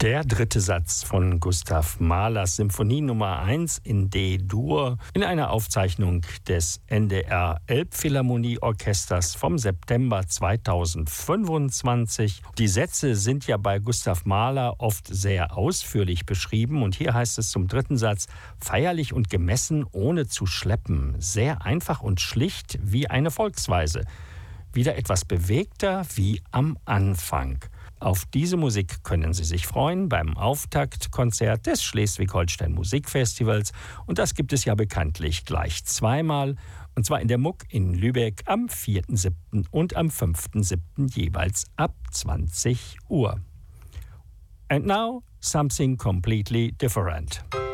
Der dritte Satz von Gustav Mahlers Symphonie Nummer 1 in D-Dur in einer Aufzeichnung des NDR Elbphilharmonieorchesters vom September 2025. Die Sätze sind ja bei Gustav Mahler oft sehr ausführlich beschrieben und hier heißt es zum dritten Satz: feierlich und gemessen, ohne zu schleppen, sehr einfach und schlicht wie eine Volksweise. Wieder etwas bewegter wie am Anfang. Auf diese Musik können Sie sich freuen beim Auftaktkonzert des Schleswig-Holstein Musikfestivals. Und das gibt es ja bekanntlich gleich zweimal. Und zwar in der Muck in Lübeck am 4.7. und am 5.7. jeweils ab 20 Uhr. And now, something completely different.